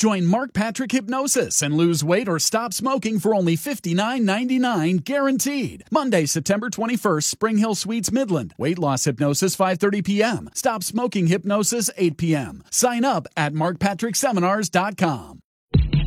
Join Mark Patrick Hypnosis and lose weight or stop smoking for only $59.99 guaranteed. Monday, September 21st, Spring Hill Suites, Midland. Weight loss hypnosis 5:30 p.m. Stop smoking hypnosis 8 p.m. Sign up at markpatrickseminars.com.